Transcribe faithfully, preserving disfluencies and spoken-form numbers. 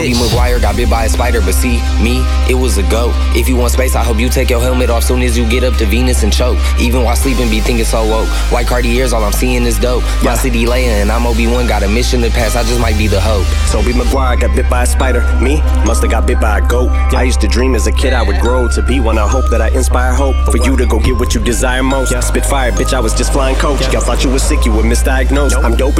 B. McGuire got bit by a spider, but see, me, it was a go. If you want space, I hope you take your helmet off soon as you get up to Venus and choke. Even while sleeping, be thinking so woke. White Cartiers, all I'm seeing is dope. My city Leia and I'm Obi-Wan, got a mission to pass, I just might be the hope. Tobey Maguire got bit by a spider, me, musta got bit by a goat. I used to dream as a kid I would grow to be one. I hope that I inspire hope for you to go get what you desire most. Spit fire, bitch, I was just flying coach. Y'all thought you was sick, you were misdiagnosed. I'm dope